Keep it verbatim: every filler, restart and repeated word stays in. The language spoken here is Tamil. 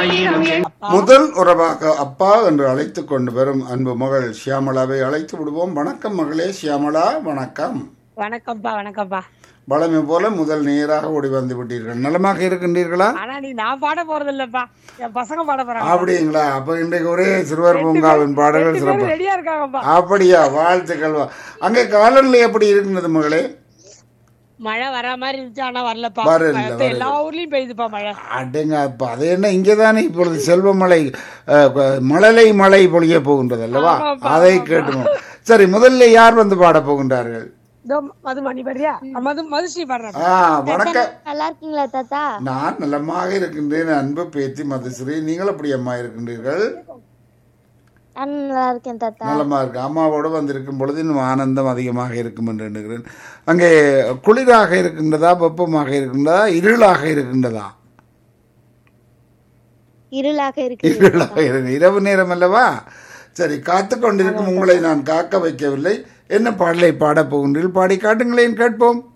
முதல் உறவாக அப்பா என்று அழைத்துக் கொண்டு வரும் அன்பு மகள் சியாமளாவை அழைத்து விடுவோம். வணக்கம் மகளே சியாமளா, வணக்கம். வணக்கம்ப்பா. வணக்கம்ப்பா. வளமை போல முதல் நேராக ஓடி வந்து விட்டீர்கள். நலமாக இருக்கின்றீர்களா? ஆனா நீ நான் பாட போறது இல்லப்பா, என் பசங்க பாட போறாங்க. அப்படிங்களா? அப்ப இன்றைக்கு ஒரே சிறுவர் பூங்காவின் பாடல்கள் சிறப்பு. ரெடியா இருக்காங்கப்பா. அப்படியா? வாழ்த்துக்கள். அங்கே காலநிலை எப்படி இருக்கின்றது மகளே? மழை வர மாதிரி இருந்துச்சு, ஆனா வரலப்பா. வரல, வரல. எல்லா ஊர்லயும் பெய்யுதுப்பா மழை. அடங்க அப்ப அது என்ன, இங்கதானே இப்பொழுது செல்வமழை அஹ், மழலை மழை பொழிய போகின்றது அல்லவா? ஆமாப்பா, அதை ஆமாப்பா. கேட்டுவோம். சரி, முதல்ல யார் வந்து பாட போகின்றார்கள்? இதோ மதுமணி வரியா? மது மதுஸ்ரீ பாடுறேன். ஆ, வணக்கம். நல்லா இருக்கீங்களா தாத்தா? நான் நலமாக இருக்கின்றேன் அன்பு பேத்தி மதுஸ்ரீ. நீங்கள் எப்படி அம்மா இருக்கின்றீர்கள்? நான் நல்லா இருக்கேன் தாத்தா. நலமா இருக்கு. அம்மாவோடு வந்திருக்கும் பொழுது இன்னும் ஆனந்தம் அதிகமாக இருக்கும் என்று எண்ணுகிறேன். அங்கே குளிராக இருக்கின்றதா, வெப்பமாக இருக்கின்றதா, இருளாக இருக்கின்றதா? இருளாக இருக்கு. இருளாக இருக்கு. இரவு நேரம் அல்லவா? சரி, காத்து கொண்டிருக்கும் உங்களை நான் காக்க வைக்கவில்லை. என்ன பாடலை பாடப் போகின்றீர்கள்? பாடி காட்டுங்களேன், கேட்போம்.